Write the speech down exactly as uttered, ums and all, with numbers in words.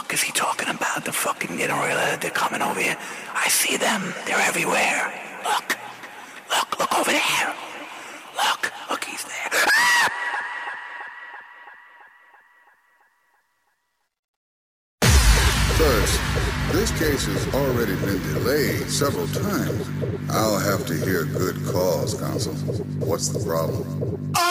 fuck is he talking about? The fucking, you know, really, they're coming over here. I see them. They're everywhere. Look. Look, look over there. Look, look, he's there. Ah! First, this case has already been delayed several times. I'll have to hear good cause, counsel. What's the problem?